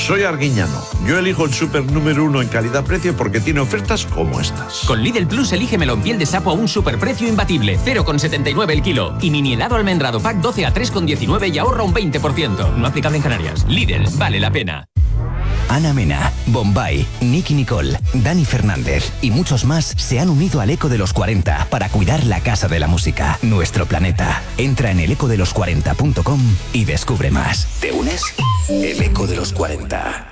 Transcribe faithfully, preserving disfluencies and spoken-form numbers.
Soy Arguiñano. Yo elijo el súper número uno en calidad-precio porque tiene ofertas como estas. Con Lidl Plus elige melón piel de sapo a un superprecio imbatible, cero coma setenta y nueve el kilo. Y mini helado almendrado pack doce a tres coma diecinueve y ahorra un veinte por ciento. No aplicable en Canarias. Lidl, vale la pena. Ana Mena, Bombay, Nicky Nicole, Dani Fernández y muchos más se han unido al Eco de los cuarenta para cuidar la casa de la música, nuestro planeta. Entra en el eco de los cuarenta punto com y descubre más. ¿Te unes? El Eco de los cuarenta.